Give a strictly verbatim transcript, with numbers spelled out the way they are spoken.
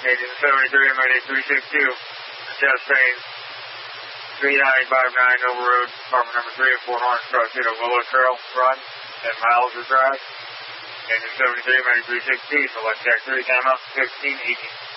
Agent seventy-three, Mayday three six two. Test train three nine five nine Nova Road, apartment number three at Fort Orange, Cross State of Willow Trail Run, ten miles of drive. Agent seventy-three, Mayday three six two, select Jack three, time out fifteen eighteen.